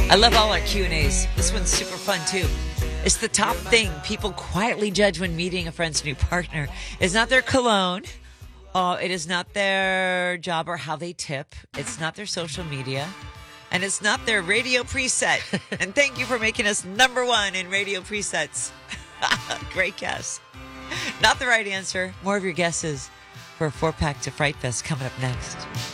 I love all our Q&As. This one's super fun, too. It's the top thing people quietly judge when meeting a friend's new partner. It's not their cologne. It is not their job or how they tip. It's not their social media. And it's not their radio preset. And thank you for making us number one in radio presets. Great guess. Not the right answer. More of your guesses for a 4-pack to Fright Fest coming up next.